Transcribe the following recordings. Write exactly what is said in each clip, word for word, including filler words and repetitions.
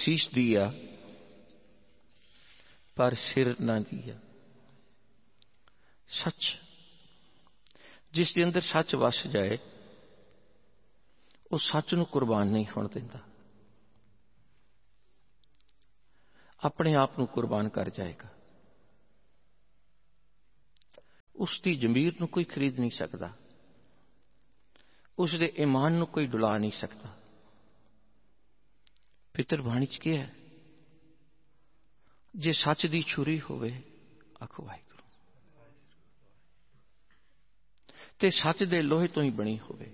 ਸੀਸ ਦੀਆ पर सिर ना दिया। सच, जिसके अंदर सच वस जाए वो सच नूं कुर्बान नहीं होण दिंदा, अपने आप नूं कुर्बान कर जाएगा। उसकी जमीर नूं कोई खरीद नहीं सकता, उसके ईमान नूं कोई डुला नहीं सकता। पितर बाणी च क्या है? जे सच दी छुरी होवे, आखो वाहिगुरू, ते सच दे लोहे तो ही बनी होवे।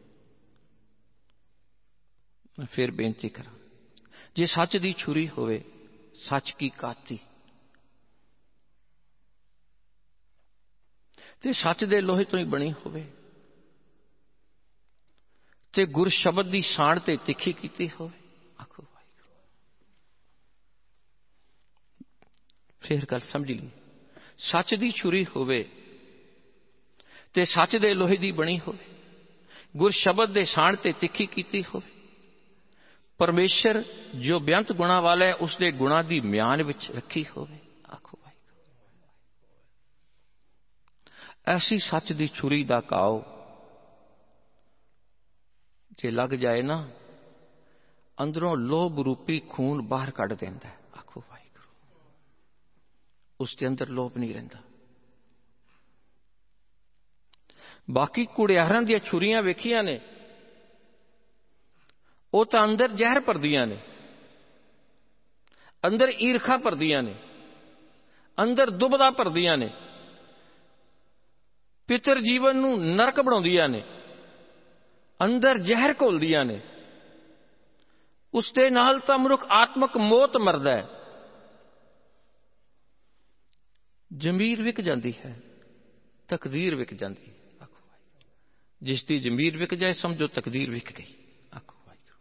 मैं फिर बेनती करा, जे सच दी छुरी होवे, सच की काती, ते सच दे लोहे तो ही बनी होवे, ते गुर शब्द दी शान ते तिखी कीती होवे, आखो वाहिगुरू। फिर गल समझ ली, सच दी छुरी होवे ते सच दे लोहे दी बनी होवे, गुर शब्द दे शान ते तिखी कीती होवे। परमेश्वर जो बेअंत गुणा वाला है, उसके गुणा दी म्यान विच रखी होवे, आखो वाहिगुरू। ऐसी सच दी छुरी दा घाव जे लग जाए ना, अंदरों लोभ रूपी खून बाहर कढ़ देंदा है, आखो वाहिगुरू। उसके अंदर लोभ नहीं रहिंदा। बाकी कुड़ियारां दी छुरियां वेखियां ने, वो तो अंदर जहर भरदियां ने, अंदर ईरखा भरदियां ने, अंदर दुबदा भरदियां ने, पितर जीवन नूं नरक बनाउंदियां ने, अंदर जहर घोलदियां ने। उसदे नाल तां मनुख आत्मक मौत मरदा है। जमीर विक जाती है, तकदीर विक जाती है, आखो वाहिगुरू। जिसकी जमीर विक जाए समझो तकदीर विक गई, आखो वाहिगुरू।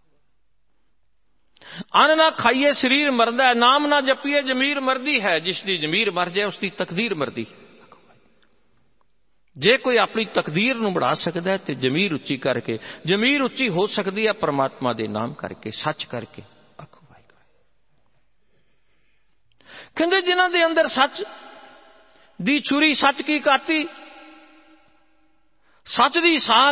अन्न ना खाइए शरीर मरदा है, नाम ना जपिए जमीर मरदी है। जिसकी जमीर मर जाए उसकी तकदीर मरदी है, आखो वाहिगुरू। जे कोई अपनी तकदीर नूं बढ़ा सकता है तो जमीर उच्ची करके, जमीर उच्ची हो सकती है परमात्मा दे नाम करके, सच करके, आखो वाहिगुरू। कहंदे जिन्हां दे अंदर सच दी छुरी, सच की काती, सच दी सार,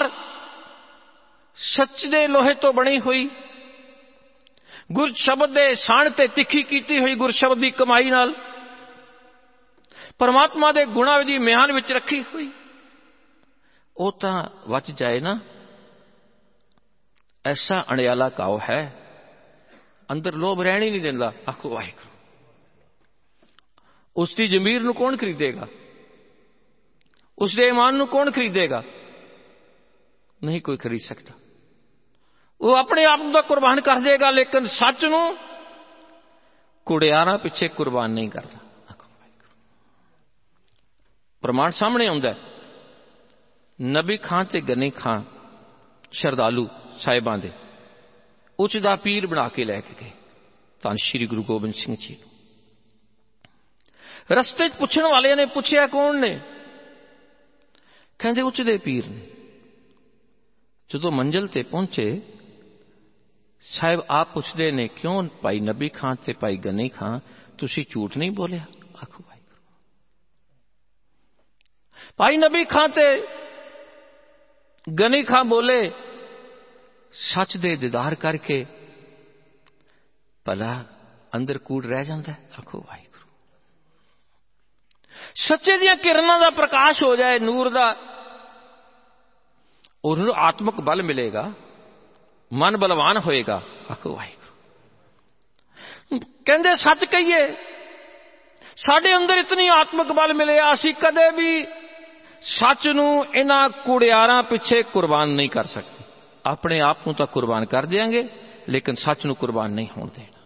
सच दे लोहे तो बनी हुई, गुर शब्द दे शान ते तिखी कीती हुई, गुर शब्द दी कमाई नाल परमात्मा दे गुणा दी म्यान विच रखी हुई, वो तां वच जाए ना, ऐसा अणियाला घाव है, अंदर लोभ रहन ही नहीं देंदा, आखो वाहिगुरू। उसकी जमीर नूं कौन खरीदेगा? उसके ईमान नूं कौन खरीदेगा? नहीं कोई खरीद सकता। वो अपने आप को कुर्बान कर देगा, लेकिन सच नूं कुड़ियारां पिछे कुर्बान नहीं करता, आखो वाहिगुरू। प्रमाण सामने आउंदा है, नबी खां ते गनी खां शरदालू साहिबां दे उच दा पीर बना के लैके गए धन श्री गुरु गोबिंद सिंह जी। रस्ते पुछण वाले ने पूछया कौन ने? कहंदे उच दे पीर ने। जदों मंजिल ते पहुंचे, साहिब आप पुछदे ने क्यों भाई नबी खां ते भाई गनी खां तुसी झूठ नहीं बोलिया? आखो वाहिगुरू। भाई नबी खां ते गनी खां बोले सच दे दीदार करके भला अंदर कूड़ रह जाता है, आखो वाहिगुरू। सच्चे दियां किरणां दा प्रकाश हो जाए, नूर दा, और आत्मक बल मिलेगा, मन बलवान होएगा, आखो वाहिगुरू। कहंदे सच कहिए साडे अंदर इतनी आत्मक बल मिले, असीं कदे भी सच नूं इन्हां कुड़ियारां पिछे कुर्बान नहीं कर सकते। अपने आप नूं तां कुर्बान कर देंगे, लेकिन सच नूं कुर्बान नहीं होण देना।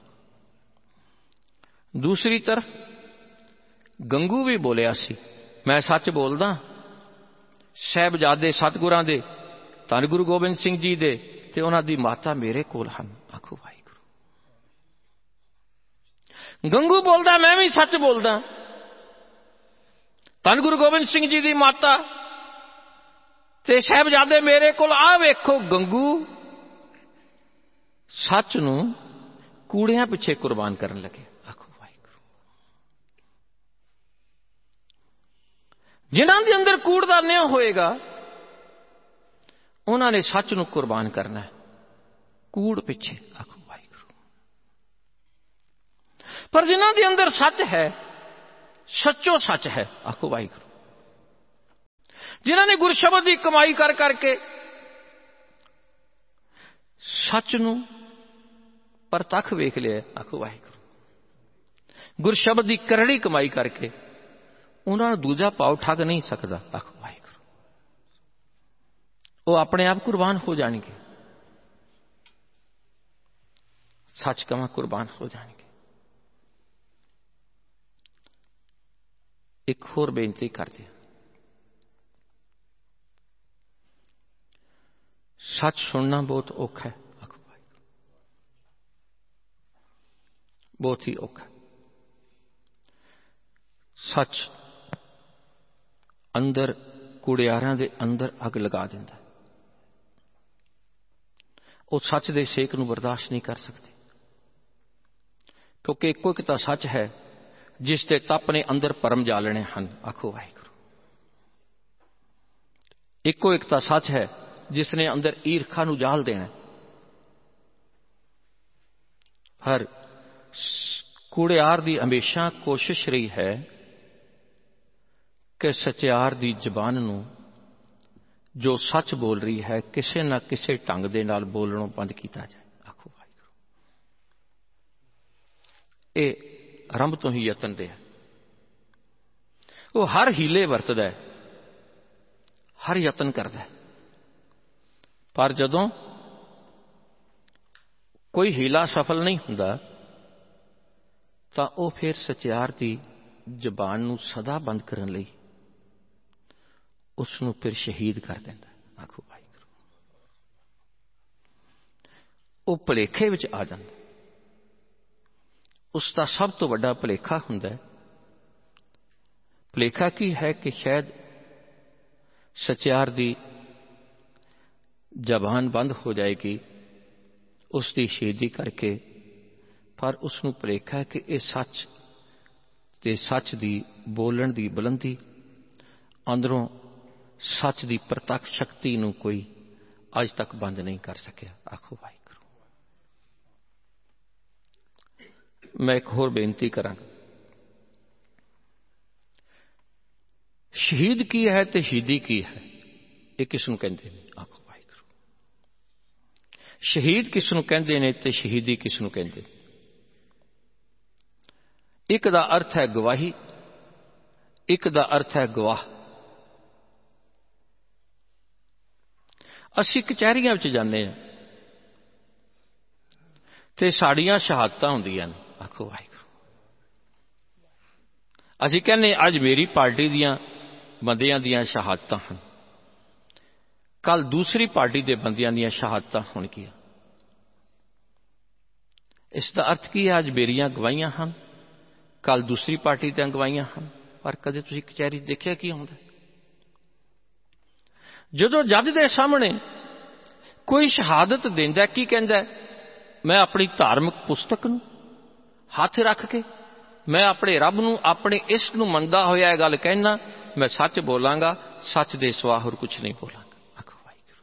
दूसरी तरफ गंगू भी बोलिया सी, मैं सच बोलदा, साहिबजादे सतगुरां दे धन गुरु गोबिंद सिंह जी दे ते उन्हां दी माता मेरे कोल हन, आखो वाहिगुरू। गंगू बोलदा मैं भी सच बोलदा, धन गुरु गोबिंद सिंह जी दी माता ते साहिबजादे मेरे कोल। आ वेखो गंगू सच नूं कूड़ियां पिछे कुर्बान करन लगे। आखो वाहिगुरू। जिन्हां दे अंदर कूड़ दा न्याय होएगा उन्हां ने सच नूं कुर्बान करना है कूड़ पिछे। आखो वाहिगुरू। पर जिन्हां दे अंदर सच है, सच्चो सच है, आखो वाहिगुरू, जिन्हां ने गुर शब्द की कमाई कर करके सच नूं परतख वेख लिया। आखो वाहिगुरू। गुर शब्द की करड़ी कमाई करके उन्होंने दूजा पाव ठग नहीं सकता। आखो वाहिगुरू। वो अपने आप कुर्बान हो जाएंगे, सच कमा कुर्बान हो जाएंगे। एक होर बेनती कर दिया, सच सुनना बहुत औखा है। आखो वाहिगुरू। बहुत ही औखा। सच अंदर कुड़ियारां दे अंदर अग लगा दिंदा है। वो सच दे सेक नूं बर्दाश्त नहीं कर सकते, क्योंकि एको एक तां सच है जिस दे तप ने अंदर परम जालने हैं। आखो वाहिगुरू। एको एक तां सच है जिसने अंदर ईरखा नूं जाल देना। हर कुड़ियार दी हमेशा कोशिश रही है कि सचियार दी जबान नूं जो सच बोल रही है किसी न किसी ढंग दे नाल बोलणों बंद किया जाए। आखो वाहिगुरू। ये आरंभ तो ही यतन दे है। वो हर हीले वरतदा है, हर यतन करदा है, पर जदों कोई हीला सफल नहीं हुंदा तां वो फिर सचियार दी जबान नूं सदा बंद करन लई उसनूं फिर शहीद कर दिंदा। आखो वाहिगुरू। वो भुलेखे विच आ जांदा। उसका सब तो वड्डा भुलेखा हुंदा है। भुलेखा की है कि शायद सचियार दी जबान बंद हो जाएगी उसकी शहीदी करके, पर उसनूं भुलेखा है कि यह सच ते सच दी बोलण दी बुलंदी अंदरों सच दी प्रत्यक्ष शक्ति नूं कोई अज तक बंद नहीं कर सकिया। आखो वाहिगुरू। मैं एक होर बेनती करांगा, शहीद की है ते शहीदी की है, ये किसनूं कहंदे ने? आखो वाहिगुरू। शहीद किसनूं कहंदे ने ते शहीदी किसनूं कहंदे ने? एक दा अर्थ है गवाही, एक दा अर्थ है गवाह। असीं कचहरियां विच जाने हैं ते साड़ियां शहादतां हुंदियां ने। आखो वाहिगुरू। असीं कहने अज मेरी पार्टी दियां बंदियां दियां शहादतां हैं, कल दूसरी पार्टी दे बंदियां दियां शहादतां होणगियां। इसका अर्थ की है? अज मेरियां गवाहियां हैं, कल दूसरी पार्टी दियां गवाहियां हैं। पर कदे तुसीं कचहरी देखिया की हुंदा? जदों जज दे सामने कोई शहादत देंदा की कहंदा? मैं अपनी धार्मिक पुस्तक नूं हथ रख के मैं अपने रब नूं अपने इश्क नूं मनदा होया गल कहना, मैं सच बोलांगा, सच दे सिवा होर कुछ नहीं बोलांगा। आखो वाहिगुरू।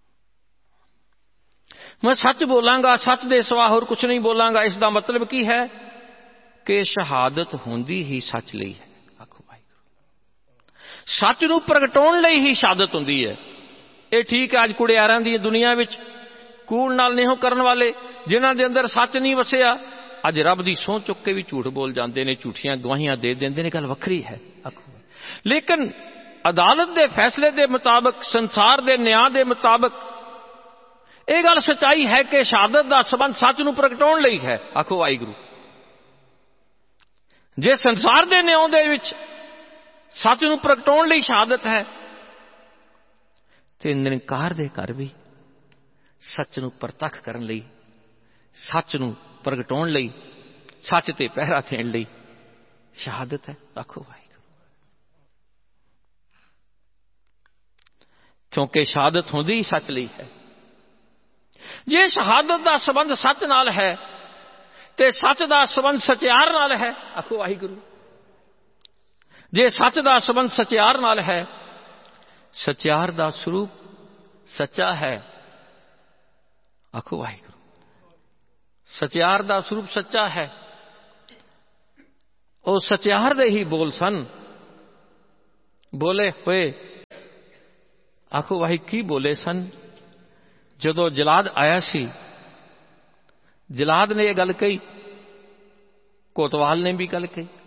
मैं सच बोलांगा, सच दे सिवा होर कुछ नहीं बोलांगा। इसका मतलब की है कि शहादत होंदी ही सच लई है। आखो वाहिगुरू। सच नूं प्रगटाउण लई ही शहादत होंदी है। ये ठीक है, अज कुड़ियारां दी दुनिया विच कूड़ नाल नेहो करन वाले जिन्हां दे अंदर सच नहीं वसिया अज रब दी सौं चुक के भी झूठ बोल जाते हैं, झूठियां गवाहियां दे देंदे ने, गल वखरी है। लेकिन अदालत के फैसले के मुताबिक, संसार के न्याय के मुताबिक यह गल सच्चाई है कि शहादत का संबंध सच नूं प्रगटाउण लई है। आखो वाहिगुरू। जे संसार के न्याय दे विच सच नूं प्रगटाउण लई शहादत है ते निरंकार दे घर भी सच नूं परतख करन लई, सच नूं प्रगटाउण लई, सच ते पहरा देण लई शहादत है। आखो वाहिगुरू। क्योंकि शहादत होंदी ही सच लई है। जे शहादत का संबंध सच नाल है ते सच दा संबंध सचियार नाल है। आखो वाहिगुरू। जे सच दा संबंध सचियार नाल है, सचियार दा स्वरूप सच्चा है। आखो वाहिगुरू। सचियार दा स्वरूप सच्चा है। ਉਹ ਸਚਿਆਰ ਦੇ ਹੀ ਬੋਲ ਸਨ। ਬੋਲੇ ਹੋਏ ਆਖੋ ਵਾਹੀ ਕੀ ਬੋਲੇ ਸਨ। ਜਦੋਂ ਜਲਾਦ ਆਇਆ ਸੀ, ਜਲਾਦ ਨੇ ਇਹ ਗੱਲ ਕਹੀ, ਕੋਤਵਾਲ ਨੇ ਵੀ ਗੱਲ ਕਹੀ,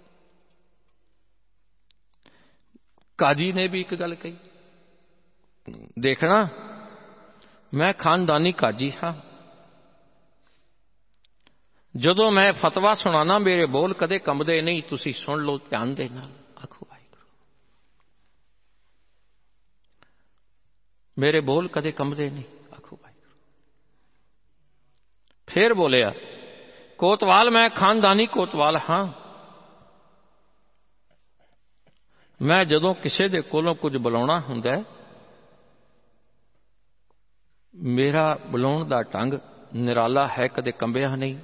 ਕਾਜੀ ਨੇ ਵੀ ਇੱਕ ਗੱਲ ਕਹੀ। ਦੇਖਣਾ ਮੈਂ ਖਾਨਦਾਨੀ ਕਾਜੀ ਹਾਂ। ਜਦੋਂ ਮੈਂ ਫਤਵਾ ਸੁਣਾਣਾ ਮੇਰੇ ਬੋਲ ਕਦੇ ਕੰਬਦੇ ਨਹੀਂ। ਤੁਸੀਂ ਸੁਣ ਲਓ ਧਿਆਨ ਦੇ ਨਾਲ। ਆਖੋ ਵਾਹਿਗੁਰੂ। ਮੇਰੇ ਬੋਲ ਕਦੇ ਕੰਬਦੇ ਨਹੀਂ। ਆਖੋ ਵਾਹਿਗੁਰੂ। ਫੇਰ ਬੋਲਿਆ ਕੋਤਵਾਲ ਮੈਂ ਖਾਨਦਾਨੀ ਕੋਤਵਾਲ ਹਾਂ। ਮੈਂ ਜਦੋਂ ਕਿਸੇ ਦੇ ਕੋਲੋਂ ਕੁਝ ਬੁਲਾਉਣਾ ਹੁੰਦਾ, ਮੇਰਾ ਬੁਲਾਉਣ ਦਾ ਢੰਗ ਨਿਰਾਲਾ ਹੈ, ਕਦੇ ਕੰਬਿਆ ਨਹੀਂ।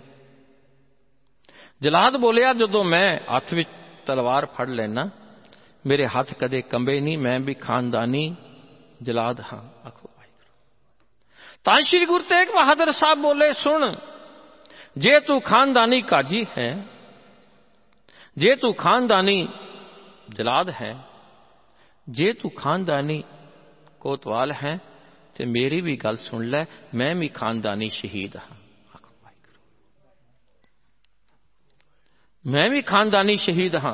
ਜਲਾਦ ਬੋਲਿਆ ਜਦੋਂ ਮੈਂ ਹੱਥ ਵਿੱਚ ਤਲਵਾਰ ਫੜ ਲੈਣਾ, ਮੇਰੇ ਹੱਥ ਕਦੇ ਕੰਬੇ ਨਹੀਂ। ਮੈਂ ਵੀ ਖਾਨਦਾਨੀ ਜਲਾਦ ਹਾਂ। ਆਖੋ ਵਾਹਿਗੁਰੂ। ਤਾਂ ਸ਼੍ਰੀ ਗੁਰੂ ਤੇਗ ਬਹਾਦਰ ਸਾਹਿਬ ਬੋਲੇ ਸੁਣ, ਜੇ ਤੂੰ ਖਾਨਦਾਨੀ ਕਾਜੀ ਹੈ, ਜੇ ਤੂੰ ਖਾਨਦਾਨੀ ਜਲਾਦ ਹੈ, ਜੇ ਤੂੰ ਖਾਨਦਾਨੀ ਕੋਤਵਾਲ ਹੈ, ਤੇ ਮੇਰੀ ਵੀ ਗੱਲ ਸੁਣ ਲੈ, ਮੈਂ ਵੀ ਖਾਨਦਾਨੀ ਸ਼ਹੀਦ ਹਾਂ। मैं भी खानदानी शहीद हां।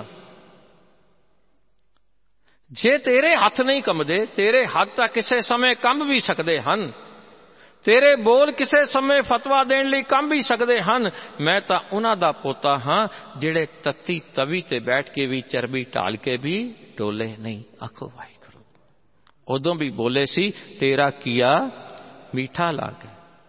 जे तेरे हथ नहीं कंबदे, तेरे हथ तां किसे समय कंब भी सकदे हन, तेरे बोल किसे समय फतवा देण लई कंब भी सकदे हन। मैं तां उन्हां दा पोता हां जिहड़े तत्ती तवी ते बैठ के भी चरबी ढाल के भी डोले नहीं। आखो वाहिगुरू। उदों भी बोले सी तेरा किया मीठा लागे,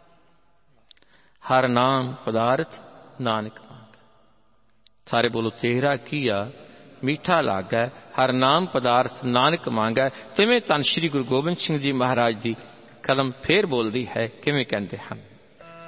हर नाम पदार्थ नानक। सारे बोलो तेरा किया मीठा लागा, हर नाम पदार्थ नानक मांगा। तिवें धन श्री गुरु गोबिंद सिंह जी महाराज दी कलम फेर बोलती है, किवें कहते हैं।